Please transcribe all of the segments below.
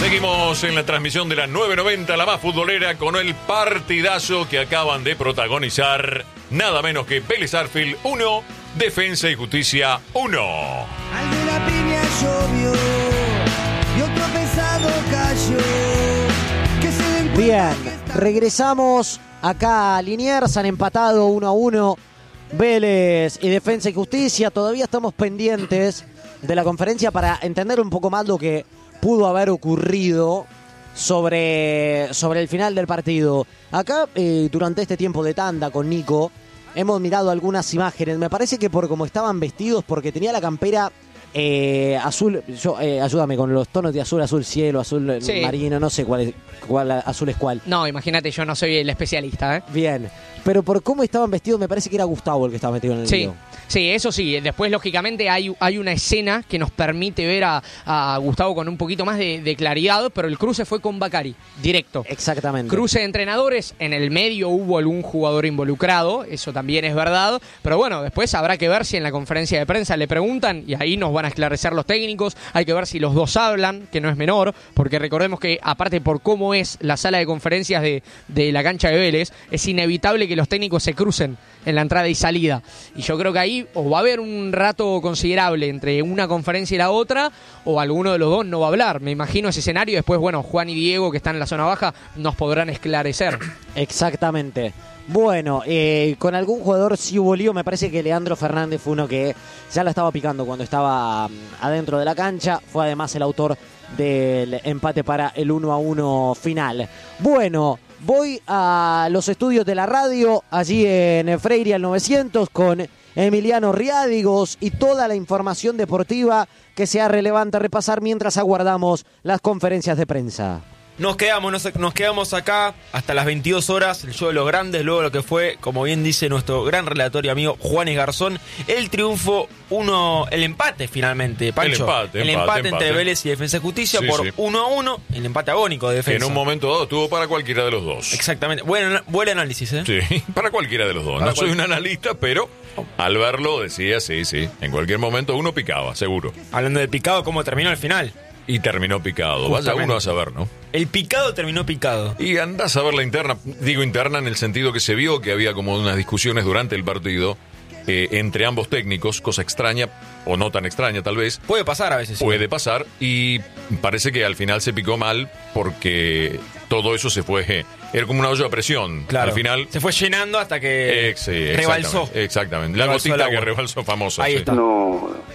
Seguimos en la transmisión de la 990, la más futbolera, con el partidazo que acaban de protagonizar nada menos que Vélez Sarsfield 1, Defensa y Justicia 1. Al de la piña llovió y otro pesado cayó. Bien, regresamos acá a Liniers, han empatado 1-1 Vélez y Defensa y Justicia. Todavía estamos pendientes de la conferencia para entender un poco más lo que pudo haber ocurrido sobre el final del partido. Acá, durante este tiempo de tanda con Nico, hemos mirado algunas imágenes. Me parece que por cómo estaban vestidos, porque tenía la campera azul, ayúdame con los tonos de azul cielo, azul marino, no sé cuál azul es cuál. No, imagínate, yo no soy el especialista, ¿eh? Bien, pero por cómo estaban vestidos me parece que era Gustavo el que estaba metido en el video. Sí, eso sí. Después, lógicamente, hay una escena que nos permite ver a Gustavo con un poquito más de claridad, pero el cruce fue con Bacari, directo. Exactamente. Cruce de entrenadores, en el medio hubo algún jugador involucrado, eso también es verdad, pero bueno, después habrá que ver si en la conferencia de prensa le preguntan, y ahí nos van a esclarecer los técnicos, hay que ver si los dos hablan, que no es menor, porque recordemos que, aparte por cómo es la sala de conferencias de la cancha de Vélez, es inevitable que los técnicos se crucen en la entrada y salida, y yo creo que ahí o va a haber un rato considerable entre una conferencia y la otra, o alguno de los dos no va a hablar. Me imagino ese escenario. Después, bueno, Juan y Diego, que están en la zona baja, nos podrán esclarecer. Exactamente. Bueno, con algún jugador sí hubo lío. Me parece que Leandro Fernández fue uno que ya la estaba picando cuando estaba adentro de la cancha. Fue además el autor del empate para el 1-1 final. Bueno, voy a los estudios de la radio, allí en Freire al 900, con Emiliano Riádigos y toda la información deportiva que sea relevante a repasar mientras aguardamos las conferencias de prensa. Nos quedamos acá hasta las 22 horas, el show de los grandes, luego lo que fue, como bien dice nuestro gran relator y amigo Juanes Garzón, el triunfo, el empate finalmente, Pancho. El empate entre Vélez y Defensa y Justicia por 1-1, el empate agónico de Defensa. En un momento dado estuvo para cualquiera de los dos. Exactamente, buen análisis, ¿eh? Sí, para cualquiera de los dos. No soy un analista, pero al verlo decía, sí, en cualquier momento uno picaba, seguro. Hablando de picado, ¿cómo terminó el final? Y terminó picado. Vaya uno a saber, ¿no? El picado terminó picado. Y andás a ver la interna. Digo interna en el sentido que se vio que había como unas discusiones durante el partido entre ambos técnicos, cosa extraña, o no tan extraña tal vez. Puede pasar a veces. Puede pasar, y parece que al final se picó mal porque todo eso se fue... Era como una olla de presión. Claro. Al final... Se fue llenando hasta que rebalsó. Exactamente. La gotita que rebalsó famosa. Ahí está. No...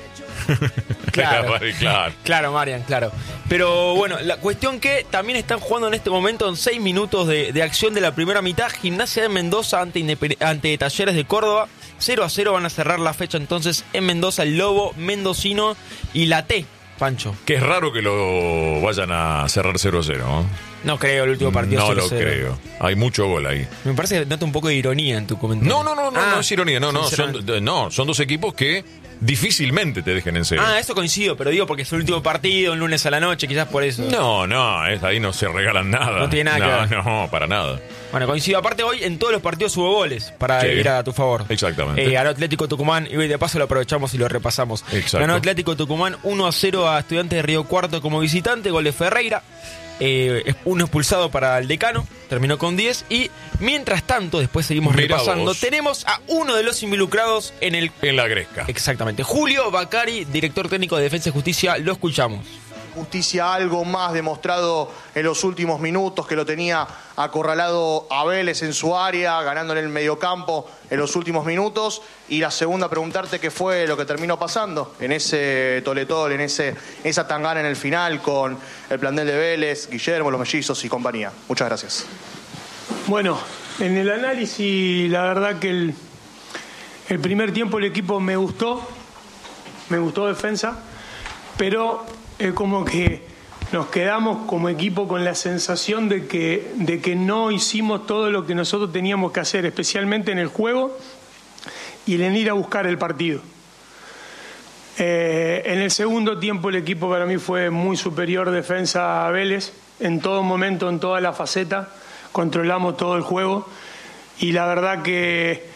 Claro, Marian, claro. Pero bueno, la cuestión que también están jugando en este momento en 6 minutos de acción de la primera mitad. Gimnasia de Mendoza ante Talleres de Córdoba. 0-0 van a cerrar la fecha entonces en Mendoza, el Lobo mendocino y la T, Pancho. Que es raro que lo vayan a cerrar 0-0, ¿no? No creo, el último partido 0-0. No lo creo. Hay mucho gol ahí. Me parece que nota un poco de ironía en tu comentario. No es ironía. Son dos equipos que difícilmente te dejen en cero. Eso coincido, pero digo porque es el último partido, un lunes a la noche, quizás por eso. Ahí no se regalan nada. No tiene nada que ver. No, para nada. Bueno, coincido. Aparte, hoy en todos los partidos hubo goles para ir a tu favor. Exactamente. Ganó Atlético Tucumán, y de paso lo aprovechamos y lo repasamos. Exacto. Ganó Atlético Tucumán 1-0 a Estudiantes de Río Cuarto como visitante, gol de Ferreira. Uno expulsado para el Decano, terminó con 10. Y mientras tanto, después seguimos repasando. Tenemos a uno de los involucrados en la gresca. Exactamente, Julio Bacari, director técnico de Defensa y Justicia. Lo escuchamos. Justicia algo más demostrado en los últimos minutos, que lo tenía acorralado a Vélez en su área, ganando en el mediocampo en los últimos minutos. Y la segunda, preguntarte qué fue lo que terminó pasando en ese toletol, en esa tangana en el final con el plantel de Vélez, Guillermo, los mellizos y compañía. Muchas gracias. Bueno, en el análisis, la verdad que el primer tiempo el equipo me gustó Defensa, pero es como que nos quedamos como equipo con la sensación de que no hicimos todo lo que nosotros teníamos que hacer, especialmente en el juego y en ir a buscar el partido. En el segundo tiempo el equipo para mí fue muy superior Defensa a Vélez, en todo momento, en toda la faceta, controlamos todo el juego y la verdad que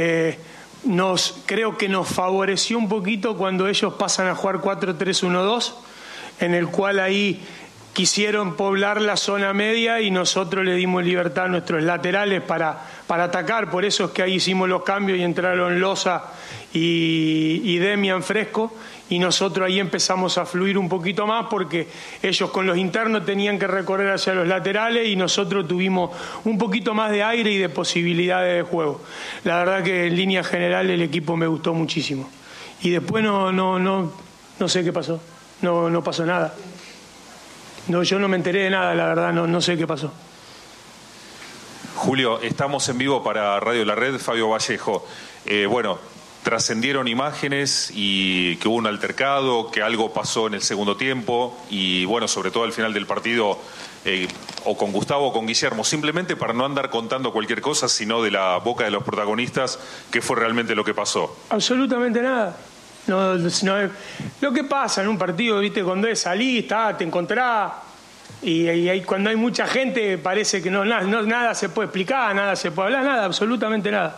creo que nos favoreció un poquito cuando ellos pasan a jugar 4-3-1-2, en el cual ahí quisieron poblar la zona media y nosotros le dimos libertad a nuestros laterales para atacar. Por eso es que ahí hicimos los cambios y entraron Loza y Demian Fresco, y nosotros ahí empezamos a fluir un poquito más porque ellos con los internos tenían que recorrer hacia los laterales y nosotros tuvimos un poquito más de aire y de posibilidades de juego. La verdad que en línea general el equipo me gustó muchísimo. Y después no sé qué pasó, no pasó nada. No, yo no me enteré de nada, la verdad, no sé qué pasó. Julio, estamos en vivo para Radio La Red, Fabio Vallejo. Trascendieron imágenes y que hubo un altercado, que algo pasó en el segundo tiempo y sobre todo al final del partido, o con Gustavo o con Guillermo, simplemente para no andar contando cualquier cosa, sino de la boca de los protagonistas, qué fue realmente lo que pasó. Absolutamente nada. No, lo que pasa en un partido, viste, cuando es salís, te encontrás y cuando hay mucha gente parece que nada se puede explicar, nada se puede hablar, nada, absolutamente nada.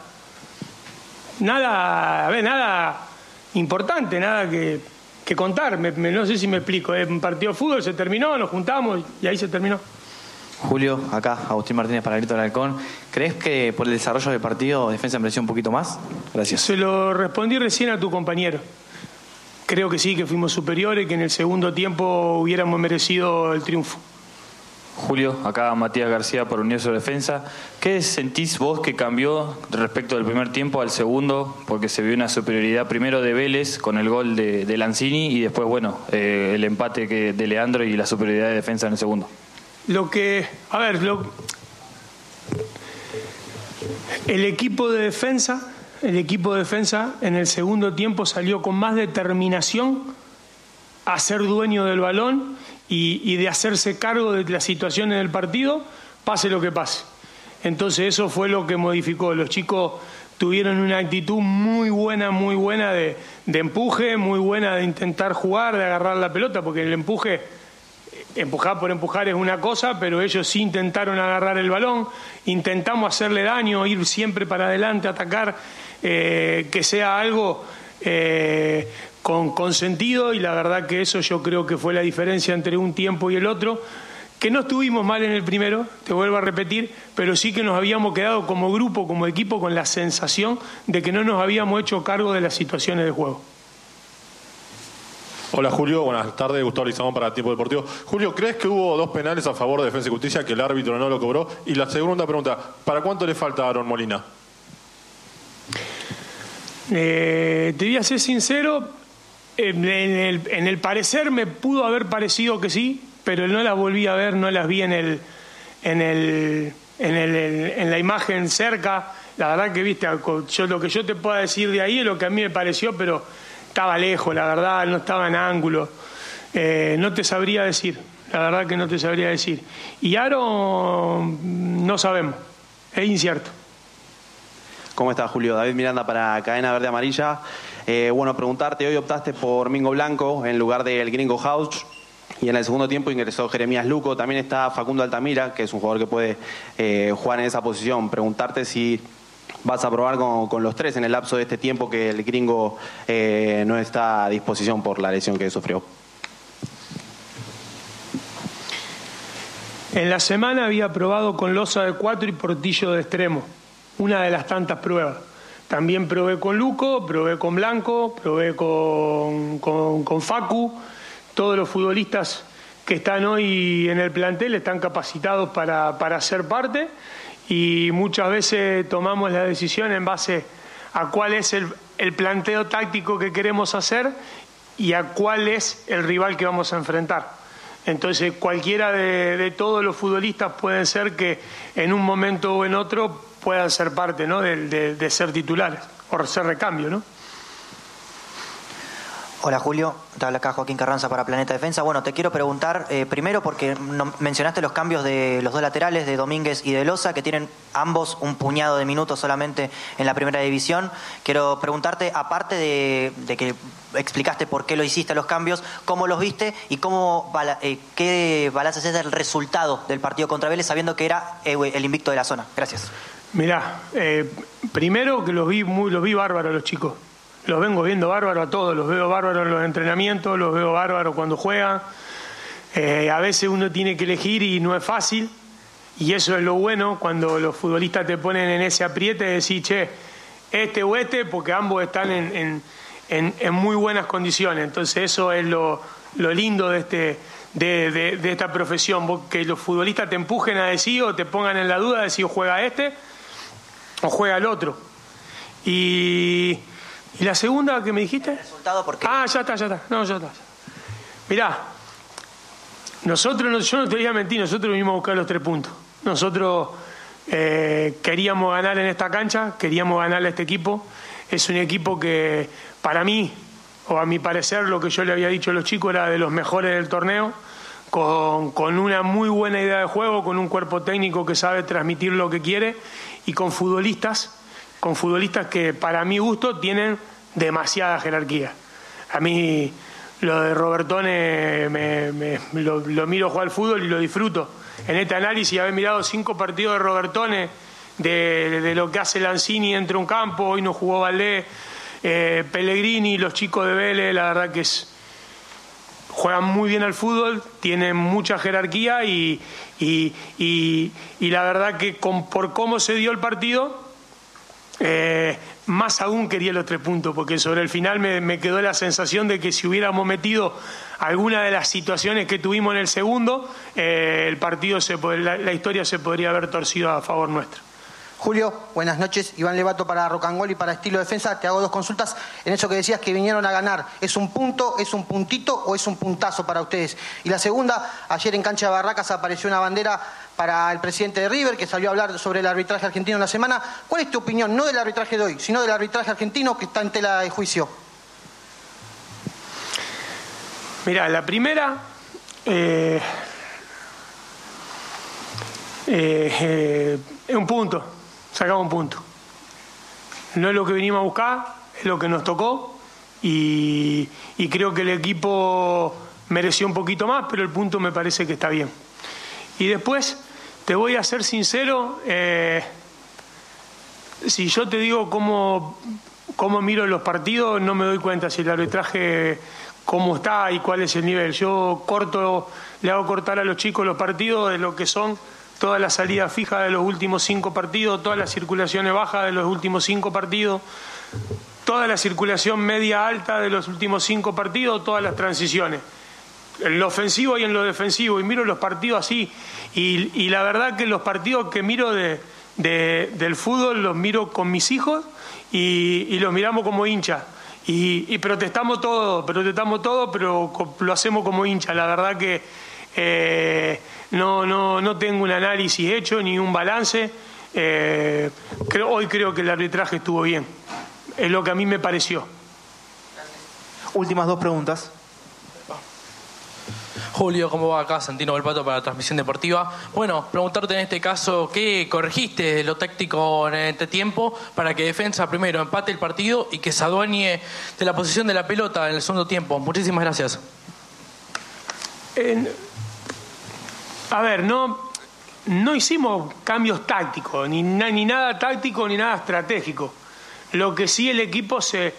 Nada importante, nada que contar. No sé si me explico. Un partido de fútbol, se terminó, nos juntamos y ahí se terminó. Julio, acá Agustín Martínez para Grito del Halcón. ¿Crees que por el desarrollo del partido Defensa mereció un poquito más? Gracias. Se lo respondí recién a tu compañero. Creo que sí, que fuimos superiores, que en el segundo tiempo hubiéramos merecido el triunfo. Julio, acá Matías García por Unión sobre Defensa. ¿Qué sentís vos que cambió respecto del primer tiempo al segundo? Porque se vio una superioridad primero de Vélez con el gol de Lanzini y después, el empate de Leandro y la superioridad de Defensa en el segundo. El equipo de defensa en el segundo tiempo salió con más determinación a ser dueño del balón y de hacerse cargo de las situaciones del partido, pase lo que pase. Entonces eso fue lo que modificó. Los chicos tuvieron una actitud muy buena de empuje, muy buena de intentar jugar, de agarrar la pelota, porque el empujar por empujar es una cosa, pero ellos sí intentaron agarrar el balón, intentamos hacerle daño, ir siempre para adelante, atacar, que sea algo con sentido, y la verdad que eso yo creo que fue la diferencia entre un tiempo y el otro, que no estuvimos mal en el primero, te vuelvo a repetir, pero sí que nos habíamos quedado como grupo, como equipo, con la sensación de que no nos habíamos hecho cargo de las situaciones de juego. Hola Julio, buenas tardes, Gustavo Lizamón para Tiempo Deportivo. Julio, ¿crees que hubo 2 penales a favor de Defensa y Justicia que el árbitro no lo cobró? Y la segunda pregunta, ¿para cuánto le falta a Aaron Molina? Te voy a ser sincero, en el parecer me pudo haber parecido que sí, pero no las volví a ver, no las vi en la imagen cerca. La verdad que, viste, lo que yo te pueda decir de ahí es lo que a mí me pareció, pero estaba lejos, la verdad, no estaba en ángulo. No te sabría decir, la verdad que no te sabría decir. Y Aaron, no sabemos, es incierto. ¿Cómo estás, Julio? David Miranda para Cadena Verde Amarilla. Preguntarte, hoy optaste por Mingo Blanco en lugar del Gringo House y en el segundo tiempo ingresó Jeremías Luco. También está Facundo Altamira, que es un jugador que puede jugar en esa posición. Preguntarte si vas a probar con los 3 en el lapso de este tiempo que el Gringo no está a disposición por la lesión que sufrió. En la semana había probado con Loza de 4 y Portillo de extremo, una de las tantas pruebas. También probé con Luco, probé con Blanco, probé con Facu. Todos los futbolistas que están hoy en el plantel están capacitados para ser parte, y muchas veces tomamos la decisión en base a cuál es el planteo táctico que queremos hacer y a cuál es el rival que vamos a enfrentar. Entonces cualquiera de todos los futbolistas pueden ser que en un momento o en otro puedan ser parte, ¿no?, de ser titulares o ser recambio, ¿no? Hola Julio, te habla acá Joaquín Carranza para Planeta Defensa. Bueno, te quiero preguntar, primero porque mencionaste los cambios de los 2 laterales, de Domínguez y de Loza, que tienen ambos un puñado de minutos solamente en la primera división. Quiero preguntarte, aparte de que explicaste por qué lo hiciste los cambios, ¿cómo los viste y qué balance es del resultado del partido contra Vélez, sabiendo que era el invicto de la zona? Gracias. Mirá, primero que los vi bárbaros los chicos. Los vengo viendo bárbaro a todos, los veo bárbaros en los entrenamientos, los veo bárbaros cuando juegan. A veces uno tiene que elegir y no es fácil, y eso es lo bueno cuando los futbolistas te ponen en ese apriete de decir, che, este o este, porque ambos están en muy buenas condiciones. Entonces eso es lo lindo de esta profesión, que los futbolistas te empujen a decir o te pongan en la duda de si juega este o juega el otro. Y la segunda que me dijiste. ¿El resultado por qué? Ah, ya está. No, ya está. Mirá, yo no te voy a mentir, nosotros vinimos a buscar los 3 puntos. Nosotros queríamos ganar en esta cancha, queríamos ganarle a este equipo. Es un equipo que para mí, o a mi parecer, lo que yo le había dicho a los chicos, era de los mejores del torneo, con una muy buena idea de juego, con un cuerpo técnico que sabe transmitir lo que quiere y con futbolistas que para mi gusto tienen demasiada jerarquía. A mí lo de Robertone lo miro jugar al fútbol y lo disfruto. En este análisis haber mirado 5 partidos de Robertone, de lo que hace Lanzini entre un campo, hoy no jugó Valdés, Pellegrini, los chicos de Vélez, la verdad que juegan muy bien al fútbol, tienen mucha jerarquía y la verdad que por cómo se dio el partido, más aún quería los 3 puntos, porque sobre el final me quedó la sensación de que si hubiéramos metido alguna de las situaciones que tuvimos en el segundo, el partido la historia se podría haber torcido a favor nuestro. Julio, buenas noches. Iván Levato para Rocangol y para Estilo Defensa. Te hago 2 consultas en eso que decías que vinieron a ganar. ¿Es un punto, es un puntito o es un puntazo para ustedes? Y la segunda, ayer en Cancha de Barracas apareció una bandera para el presidente de River, que salió a hablar sobre el arbitraje argentino en la semana. ¿Cuál es tu opinión, no del arbitraje de hoy, sino del arbitraje argentino que está en tela de juicio? Mirá, la primera... es un punto. Sacamos un punto. No es lo que vinimos a buscar, es lo que nos tocó y creo que el equipo mereció un poquito más, pero el punto me parece que está bien. Y después, te voy a ser sincero, si yo te digo cómo miro los partidos, no me doy cuenta si el arbitraje cómo está y cuál es el nivel. Yo le hago cortar a los chicos los partidos de lo que son todas las salidas fijas de los últimos 5 partidos, todas las circulaciones bajas de los últimos 5 partidos, toda la circulación media alta de los últimos 5 partidos, todas las transiciones, en lo ofensivo y en lo defensivo, y miro los partidos así, y la verdad que los partidos que miro del fútbol los miro con mis hijos y los miramos como hinchas. Y protestamos todo, pero lo hacemos como hinchas. La verdad que no tengo un análisis hecho ni un balance. Hoy creo que el arbitraje estuvo bien. Es lo que a mí me pareció. Últimas 2 preguntas. Julio, ¿cómo va? Acá Santino Volpato para la Transmisión Deportiva. Bueno, preguntarte en este caso, ¿qué corregiste de lo táctico en este tiempo para que Defensa primero empate el partido y que se adueñe de la posición de la pelota en el segundo tiempo? Muchísimas gracias. A ver, no hicimos cambios tácticos, ni nada táctico ni nada estratégico. Lo que sí, el equipo se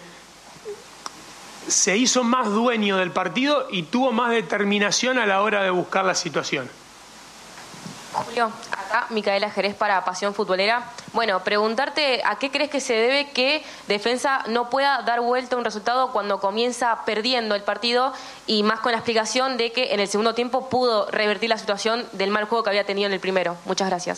hizo más dueño del partido y tuvo más determinación a la hora de buscar la situación. Julio, acá Micaela Jerez para Pasión Futbolera. Bueno, preguntarte a qué crees que se debe que Defensa no pueda dar vuelta a un resultado cuando comienza perdiendo el partido, y más con la explicación de que en el segundo tiempo pudo revertir la situación del mal juego que había tenido en el primero. Muchas gracias.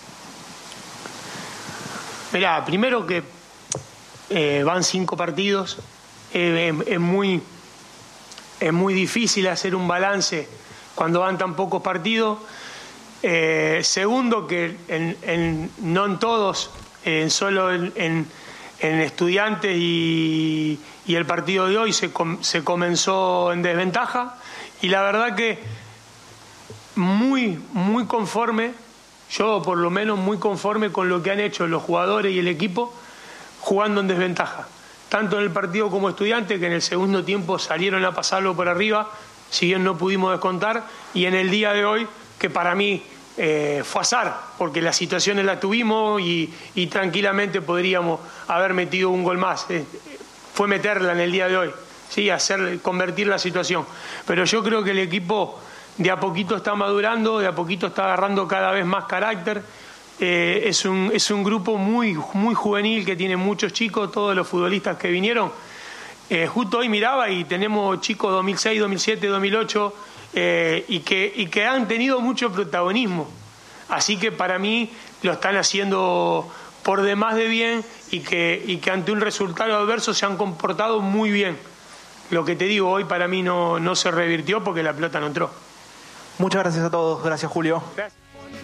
Mirá, primero que van 5 partidos. Es muy difícil hacer un balance cuando van tan pocos partidos. Segundo, que no en todos, solo en Estudiantes y el partido de hoy se comenzó en desventaja, y la verdad que muy conforme, yo por lo menos muy conforme con lo que han hecho los jugadores y el equipo jugando en desventaja. Tanto en el partido como Estudiantes, que en el segundo tiempo salieron a pasarlo por arriba, si bien no pudimos descontar, y en el día de hoy, que para mí fue azar, porque las situaciones las tuvimos y tranquilamente podríamos haber metido un gol más. Fue meterla en el día de hoy, ¿sí? Convertir la situación. Pero yo creo que el equipo de a poquito está madurando, de a poquito está agarrando cada vez más carácter. Es un grupo muy, muy juvenil que tiene muchos chicos, todos los futbolistas que vinieron. Justo hoy miraba y tenemos chicos 2006, 2007, 2008 y que han tenido mucho protagonismo. Así que para mí lo están haciendo por demás de bien y que ante un resultado adverso se han comportado muy bien. Lo que te digo, hoy para mí no se revirtió porque la pelota no entró. Muchas gracias a todos. Gracias, Julio. Gracias.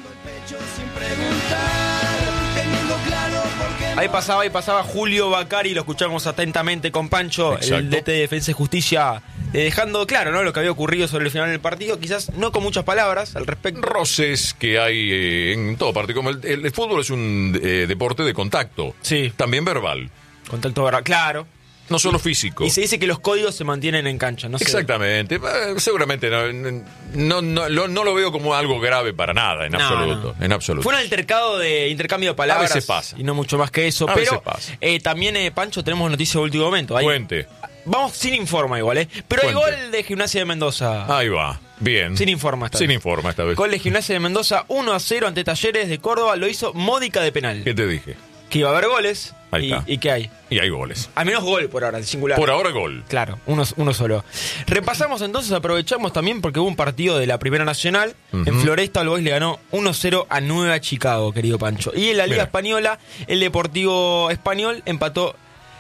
Ahí pasaba Julio Bacari, lo escuchamos atentamente con Pancho, Exacto. el DT de Defensa y Justicia, dejando claro, ¿no?, lo que había ocurrido sobre el final del partido, quizás no con muchas palabras al respecto. Roces que hay en todo partido. Como el fútbol es un deporte de contacto. Sí. También verbal. Contacto verbal, claro. No solo físico. Y se dice que los códigos se mantienen en cancha, ¿no? Exactamente. Seguramente no lo veo como algo grave para nada, en absoluto. En absoluto. Fue un altercado de intercambio de palabras. A veces pasa. Y no mucho más que eso. A pero veces pasa. También, Pancho, tenemos noticias de último momento. Cuente. Vamos sin informa igual, ¿eh? Pero hay Cuente. gol de Gimnasia de Mendoza. Ahí va. Bien. Sin informa esta Sin vez. informa esta vez. Gol de Gimnasia de Mendoza 1-0 ante Talleres de Córdoba. Lo hizo Módica de penal. ¿Qué te dije? Que iba a haber goles. Ahí está. ¿Y qué hay? Y hay goles. Al menos gol por ahora, en singular. Por ahora gol. Claro, uno solo. Repasamos entonces, aprovechamos también porque hubo un partido de la Primera Nacional. En Floresta el Boys le ganó 1-0 a Nueva Chicago, querido Pancho. Y en la Liga Mira. Española, el Deportivo Español empató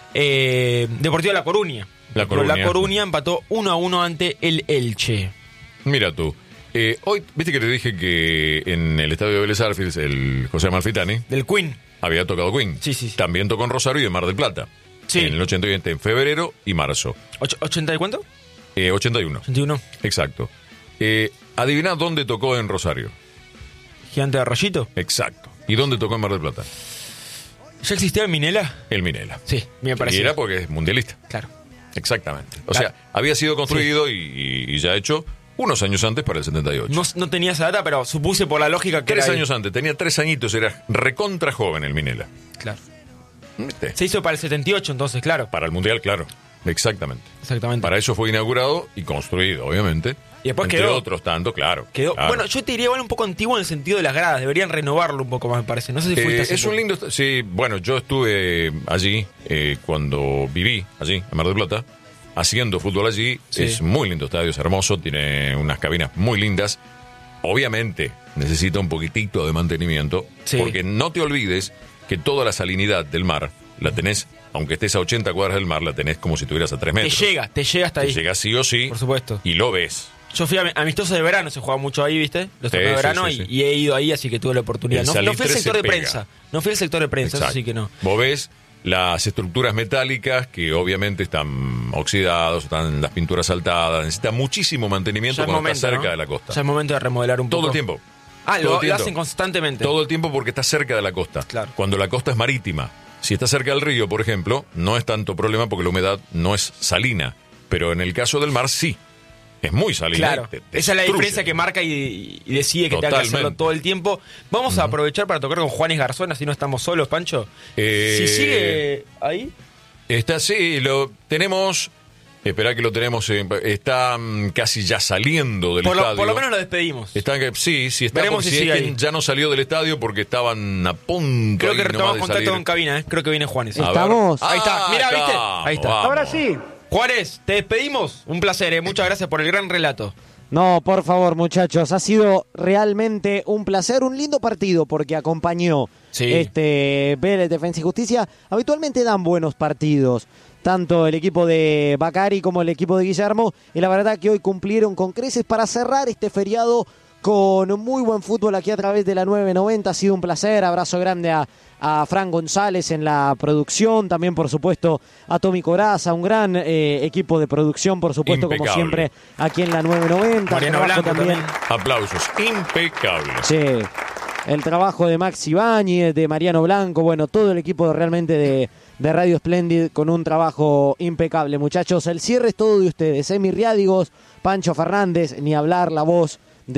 Deportivo La Coruña. La Coruña empató 1-1 ante el Elche. Mira tú. Hoy, viste que te dije que en el estadio de Vélez Arfield, el José Amalfitani Del Queen. había tocado Queen. Sí. También tocó en Rosario y en Mar del Plata. Sí. En el 80 en febrero y marzo. ¿80 y cuánto? 81. 81. Exacto. Adivina dónde tocó en Rosario. Gigante de Arroyito. Exacto. ¿Y dónde tocó en Mar del Plata? ¿Ya existía el Minela? El Minela. Sí, me parece. Y era porque es mundialista. Claro. Exactamente. O Claro. sea, había sido construido y ya hecho unos años antes para el 78. No tenía esa data, pero supuse por la lógica que 3 era ahí. años antes, tenía 3 añitos, era recontra joven el Minela. Claro. ¿Viste? Se hizo para el 78 entonces, claro. Para el Mundial, claro. Exactamente. Exactamente. Para eso fue inaugurado y construido, obviamente. Y después Entre quedó. otros tanto, claro. Quedó. Claro. Bueno, yo te diría igual un poco antiguo en el sentido de las gradas. Deberían renovarlo un poco más, me parece. No sé si fuiste hace es poco. un lindo... Sí, bueno, yo estuve allí cuando viví allí, en Mar del Plata, haciendo fútbol allí. Sí. Es muy lindo estadio, es hermoso, tiene unas cabinas muy lindas. Obviamente necesita un poquitito de mantenimiento, Sí. porque no te olvides que toda la salinidad del mar la tenés, aunque estés a 80 cuadras del mar, la tenés como si estuvieras a 3 Te metros. llega hasta Te ahí. llega sí o sí. Por supuesto. Y lo ves. Yo fui amistoso de verano, se juega mucho ahí, ¿viste? Los torneos de Sí, verano sí, sí. y he ido ahí, así que tuve la oportunidad. El No fui al salitre sector se de pega. prensa. No fui al sector de prensa, eso Exacto. sí que no. Vos ves las estructuras metálicas que obviamente están oxidadas, están las pinturas saltadas, necesita muchísimo mantenimiento Ya es cuando momento, está cerca ¿no? de la costa. Ya es momento de remodelar un Todo poco. el tiempo. Ah, Todo el lo tiempo. hacen constantemente. Todo el tiempo porque está cerca de la costa. Claro. Cuando la costa es marítima. Si está cerca del río, por ejemplo, no es tanto problema porque la humedad no es salina. Pero en el caso del mar, sí. Es muy salina. Claro, te esa es la destruye. diferencia que marca y decide que tenga que Totalmente. hacerlo todo el tiempo. Vamos a aprovechar para tocar con Juanes Garzón, así no estamos solos, Pancho. Eh, Si sigue ahí. Está, sí, lo tenemos. Esperá que lo tenemos. Está casi ya saliendo del estadio. Por lo menos lo despedimos. Está, sí, está. Veremos Porque si si sigue es que ahí. ya no salió del estadio porque estaban a punto. Creo que ahí nomás retomamos de contacto salir. con cabina, ¿eh? Creo que viene Juanes. A ver. ¿Estamos? Ahí está, mira, acá, ¿viste? Ahí está. vamos. Ahora sí. Juárez, te despedimos. Un placer, ¿eh? Muchas gracias por el gran relato. No, por favor, muchachos, ha sido realmente un placer, un lindo partido porque acompañó Sí. Vélez Defensa y Justicia. Habitualmente dan buenos partidos, tanto el equipo de Bacari como el equipo de Guillermo, y la verdad que hoy cumplieron con creces para cerrar este feriado con muy buen fútbol aquí a través de la 990. Ha sido un placer, abrazo grande a Fran González en la producción, también por supuesto a Tommy Coraza, un gran equipo de producción, por supuesto, como Impecable. siempre aquí en la 990. Mariano Trabajo Blanco también. Aplausos. Impecable. Sí, el trabajo de Max Ibáñez, de Mariano Blanco, bueno, todo el equipo realmente de Radio Splendid con un trabajo impecable, muchachos. El cierre es todo de ustedes, Emi Riádigos, Pancho Fernández, ni hablar la voz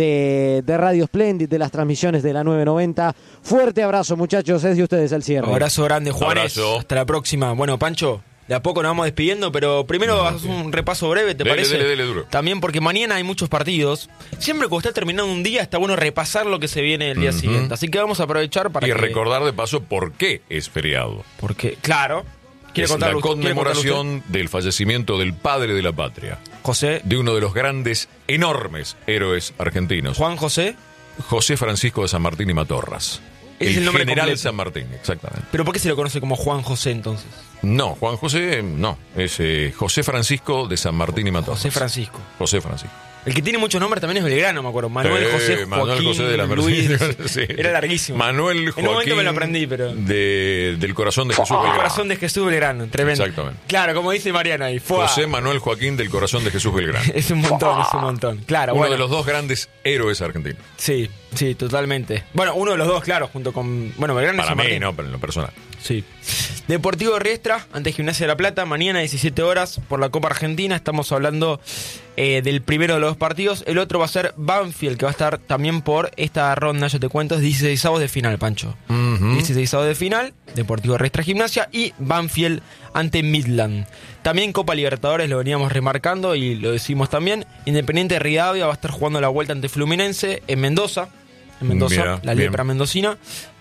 de Radio Splendid, de las transmisiones de la 990. Fuerte abrazo, muchachos, es de ustedes el cierre. Abrazo grande, Juárez. Abrazo. Hasta la próxima. Bueno, Pancho, De a poco nos vamos despidiendo, pero primero haz un repaso breve, ¿te parece? Dele duro. También porque mañana hay muchos partidos. Siempre cuando está terminando un día está bueno repasar lo que se viene el día siguiente. Así que vamos a aprovechar para recordar de paso por qué es feriado. Porque, claro, es la conmemoración del fallecimiento del padre de la patria. José. De uno de los grandes, enormes héroes argentinos. Juan José. José Francisco de San Martín y Matorras. Es el nombre general completo. San Martín, exactamente. ¿Pero por qué se lo conoce como Juan José entonces? No, Juan José no. Es José Francisco de San Martín y Matorras. José Francisco. José Francisco. El que tiene muchos nombres también es Belgrano, me acuerdo. Manuel José Joaquín, Manuel José de la Luis. Sí. Era larguísimo. Manuel Joaquín. En un momento me lo aprendí, pero... Del corazón de Jesús Belgrano. El corazón de Jesús Belgrano, tremendo. Exactamente. Claro, como dice Mariana ahí. José Manuel Joaquín del corazón de Jesús Belgrano. Es un montón, es un montón. Claro, uno de los dos grandes héroes argentinos. Sí, sí, totalmente. Bueno, uno de los dos, claro, junto con... Bueno, Belgrano Para y San mí, Martín. no, pero en lo personal. Sí. Deportivo Riestra, ante Gimnasia de la Plata, mañana 17 horas por la Copa Argentina. Estamos hablando del primero de los dos partidos. El otro va a ser Banfield, que va a estar también por esta ronda, yo te cuento, es 16avos de final, Pancho. 16avos de final, Deportivo Riestra Gimnasia y Banfield ante Midland. También Copa Libertadores, lo veníamos remarcando y lo decimos también. Independiente de Rivadavia va a estar jugando la vuelta ante Fluminense en Mendoza. Mira, la lepra mendocina.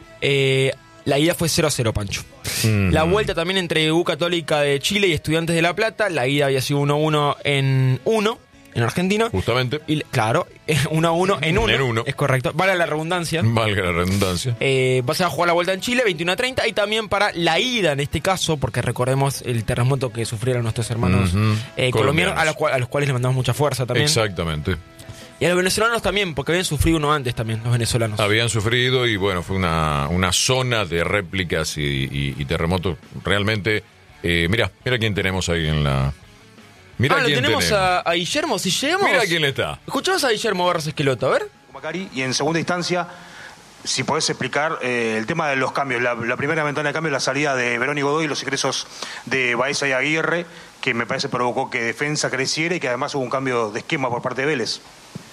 La ida fue 0-0, Pancho. La vuelta también entre U Católica de Chile y Estudiantes de La Plata. La ida había sido 1-1 en Argentina. Justamente. Y, claro, 1-1 en 1. Es correcto. Valga la redundancia. Valga la redundancia. Vas a jugar la vuelta en Chile, 21-30. Y también para la ida, en este caso, porque recordemos el terremoto que sufrieron nuestros hermanos colombianos, a los cuales le mandamos mucha fuerza también. Exactamente. Y a los venezolanos también, porque habían sufrido uno antes también, los venezolanos. Habían sufrido y bueno, fue una zona de réplicas y terremotos. Realmente, mira quién tenemos ahí en la... Mira lo quién tenemos a Guillermo, si llegamos... Mira quién está. Escuchamos a Guillermo Barras Esqueloto, a ver. Macari, y en segunda instancia, si podés explicar el tema de los cambios. La primera ventana de cambio es la salida de Verón y Godoy y los ingresos de Baeza y Aguirre, que me parece provocó que defensa creciera y que además hubo un cambio de esquema por parte de Vélez.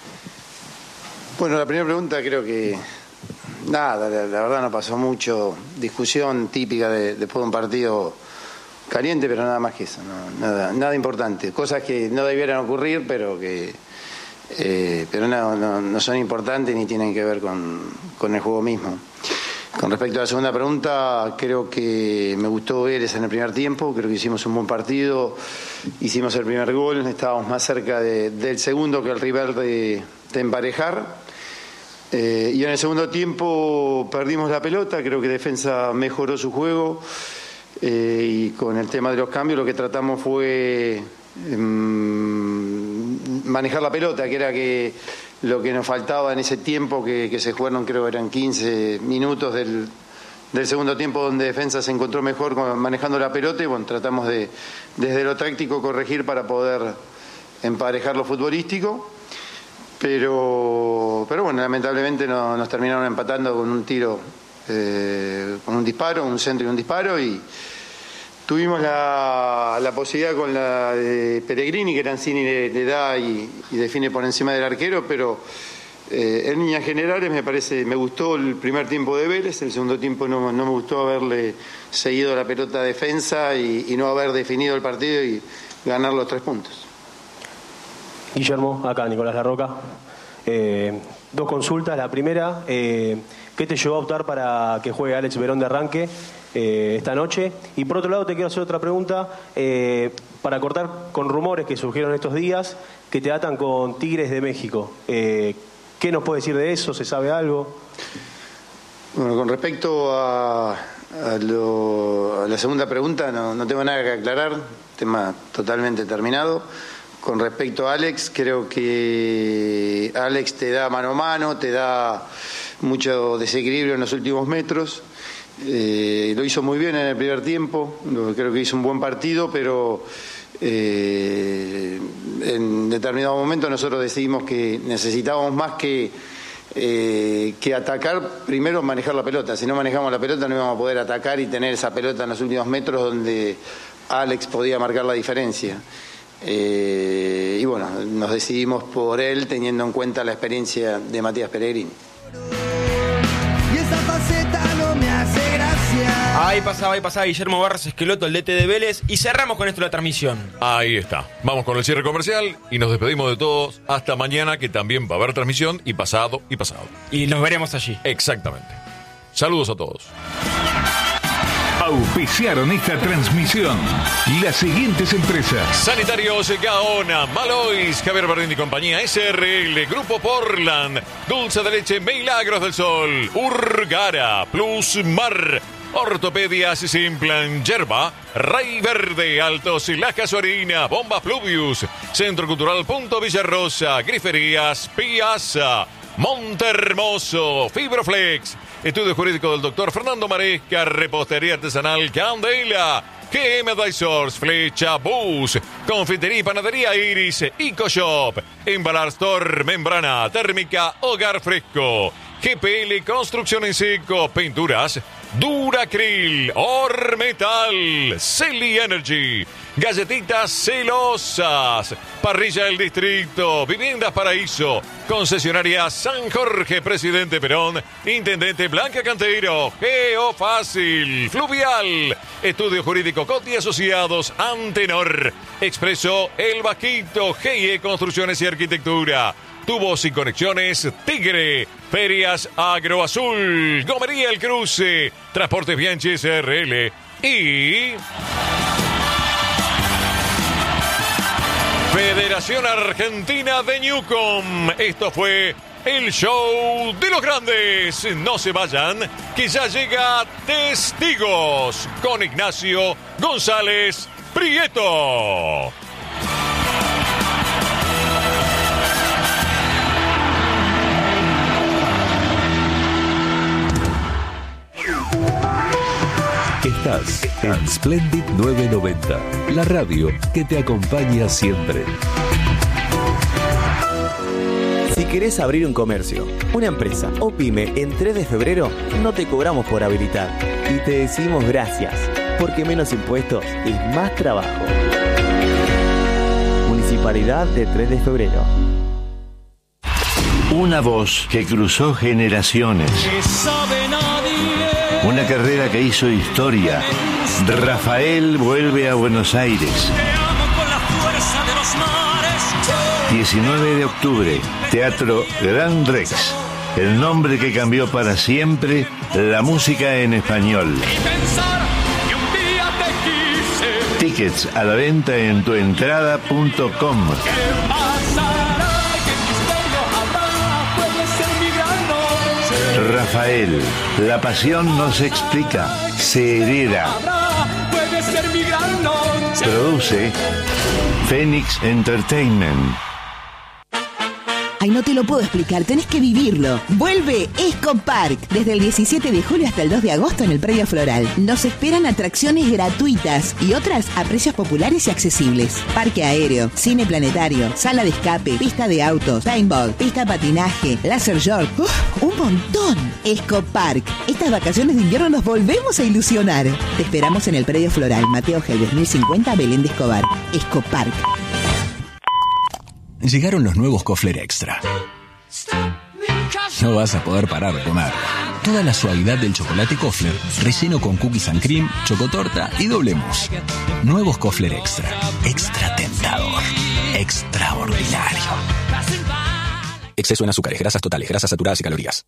Bueno, la primera pregunta creo que nada, la verdad no pasó mucho. Discusión típica después de un partido caliente, pero nada más que eso, nada importante. Cosas que no debieran ocurrir, pero no son importantes ni tienen que ver con el juego mismo. Con respecto a la segunda pregunta, creo que me gustó Vélez en el primer tiempo, creo que hicimos un buen partido, hicimos el primer gol, estábamos más cerca del segundo que el rival de emparejar. Y en el segundo tiempo perdimos la pelota, creo que defensa mejoró su juego y con el tema de los cambios lo que tratamos fue manejar la pelota, que era lo que nos faltaba en ese tiempo que se jugaron, creo que eran 15 minutos del segundo tiempo donde defensa se encontró mejor manejando la pelota y bueno, tratamos desde lo táctico corregir para poder emparejar lo futbolístico. Pero bueno, lamentablemente nos terminaron empatando con un tiro, con un disparo, un centro y un disparo, y tuvimos la posibilidad con la de Pellegrini, que Lanzini le da y define por encima del arquero, pero en líneas generales me gustó el primer tiempo de Vélez, el segundo tiempo no me gustó haberle seguido la pelota a defensa y no haber definido el partido y ganar los 3 puntos. Guillermo, acá Nicolás Larroca. 2 consultas. La primera, ¿qué te llevó a optar para que juegue Alex Verón de arranque esta noche? Y por otro lado te quiero hacer otra pregunta para cortar con rumores que surgieron estos días que te atan con Tigres de México. ¿Qué nos puede decir de eso? ¿Se sabe algo? Bueno, con respecto a la segunda pregunta no tengo nada que aclarar, tema totalmente terminado. Con respecto a Alex, creo que Alex te da mano a mano, te da mucho desequilibrio en los últimos metros. Lo hizo muy bien en el primer tiempo, creo que hizo un buen partido, pero en determinado momento nosotros decidimos que necesitábamos más que atacar, primero manejar la pelota. Si no manejamos la pelota no íbamos a poder atacar y tener esa pelota en los últimos metros donde Alex podía marcar la diferencia. Y bueno, nos decidimos por él teniendo en cuenta la experiencia de Matías Pellegrini. Y esa faceta no me hace gracia. justicia. Ahí pasaba Guillermo Barros Esqueloto, el DT de Vélez, y cerramos con esto la transmisión. Ahí está. Vamos con el cierre comercial y nos despedimos de todos hasta mañana, que también va a haber transmisión, y pasado. Y nos veremos allí. Exactamente. Saludos a todos. Auspiciaron esta transmisión las siguientes empresas: Sanitarios Gaona, Malois, Javier Bardín y compañía, SRL, Grupo Portland, Dulce de Leche Milagros del Sol, Urgara, Plus Mar, Ortopedias Simplan, Yerba, Rey Verde, Altos y La Casuarina, Bomba Fluvius, Centro Cultural Punto Villarrosa, Griferías Piazza, Montermoso, Fibroflex, Estudio Jurídico del Dr. Fernando Maresca, Repostería Artesanal Candela, GM Dysors, Flecha Bus, Confitería y Panadería Iris, EcoShop, Embalar Store, Membrana Térmica, Hogar Fresco, GPL Construcción en Seco, Pinturas, Duracril, Ormetal, Celi Energy, Galletitas Celosas, Parrilla del Distrito, Viviendas Paraíso, Concesionaria San Jorge, Presidente Perón, Intendente Blanca Cantero, Geofácil, Fluvial, Estudio Jurídico Coti Asociados, Antenor, Expreso El Vasquito, GIE Construcciones y Arquitectura, Tubos y Conexiones Tigre, Ferias Agroazul, Gomería El Cruce, Transportes Bianchi SRL y Federación Argentina de Newcom. Esto fue el show de los grandes. No se vayan, que ya llega Testigos con Ignacio González Prieto. Estás en Splendid 990, la radio que te acompaña siempre. Si querés abrir un comercio, una empresa o pyme en 3 de febrero, no te cobramos por habilitar. Y te decimos gracias, porque menos impuestos es más trabajo. Municipalidad de 3 de febrero. Una voz que cruzó generaciones. Una carrera que hizo historia. Rafael vuelve a Buenos Aires. 19 de octubre, Teatro Gran Rex. El nombre que cambió para siempre la música en español. Tickets a la venta en tuentrada.com. Rafael, la pasión no se explica, se hereda. Produce Phoenix Entertainment. Ay, no te lo puedo explicar, tenés que vivirlo. Vuelve Escopark, desde el 17 de julio hasta el 2 de agosto en el Predio Floral. Nos esperan atracciones gratuitas y otras a precios populares y accesibles. Parque aéreo, cine planetario, sala de escape, pista de autos, paintball, pista de patinaje, laser short. ¡Un montón! Escopark. Estas vacaciones de invierno nos volvemos a ilusionar. Te esperamos en el Predio Floral, Mateo Gelbes 1050, Belén de Escobar. Escopark. Llegaron los nuevos Kofler Extra. No vas a poder parar de comer. Toda la suavidad del chocolate Kofler, relleno con cookies and cream, chocotorta y doble mousse. Nuevos Kofler Extra. Extra tentador. Extraordinario. Exceso en azúcares, grasas totales, grasas saturadas y calorías.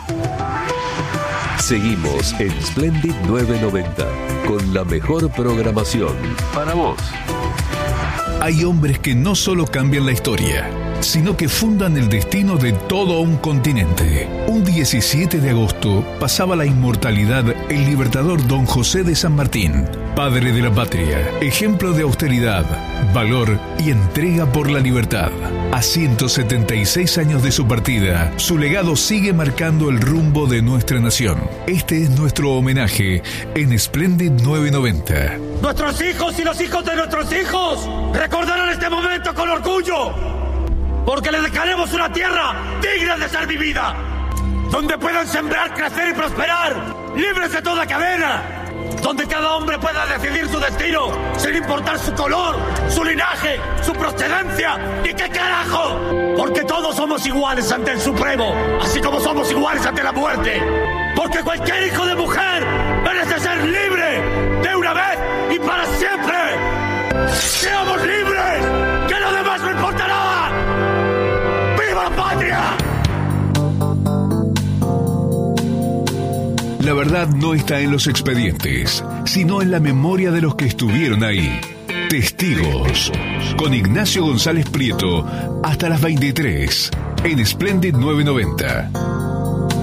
Seguimos en Splendid 990 con la mejor programación para vos. Hay hombres que no solo cambian la historia, sino que fundan el destino de todo un continente. Un 17 de agosto pasaba la inmortalidad el libertador Don José de San Martín, padre de la patria, ejemplo de austeridad, valor y entrega por la libertad. A 176 años de su partida, su legado sigue marcando el rumbo de nuestra nación. Este es nuestro homenaje en Splendid 990. Nuestros hijos y los hijos de nuestros hijos recordarán este momento con orgullo, porque les dejaremos una tierra digna de ser vivida, donde puedan sembrar, crecer y prosperar, libres de toda cadena, donde cada hombre pueda decidir su destino sin importar su color, su linaje, su procedencia y qué carajo, porque todos somos iguales ante el Supremo, así como somos iguales ante la muerte, porque cualquier hijo de mujer merece ser libre de una vez y para siempre. ¡Seamos libres! ¡Que lo demás no importa nada! ¡Viva la patria! La verdad no está en los expedientes, sino en la memoria de los que estuvieron ahí. Testigos, con Ignacio González Prieto, hasta las 23, en Splendid 990.